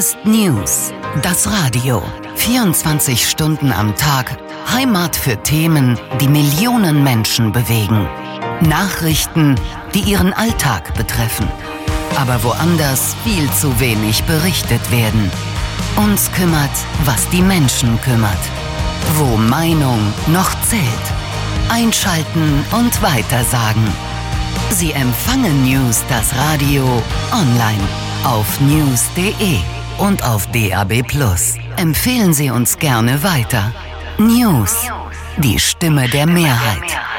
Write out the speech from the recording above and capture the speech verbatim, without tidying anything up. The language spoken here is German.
ist News, das Radio. vierundzwanzig Stunden am Tag, Heimat für Themen, die Millionen Menschen bewegen. Nachrichten, die ihren Alltag betreffen. Aber woanders viel zu wenig berichtet werden. Uns kümmert, was die Menschen kümmert. Wo Meinung noch zählt. Einschalten und weitersagen. Sie empfangen News, das Radio, online auf news punkt de und auf D A B plus. Empfehlen Sie uns gerne weiter. News, die Stimme der Mehrheit.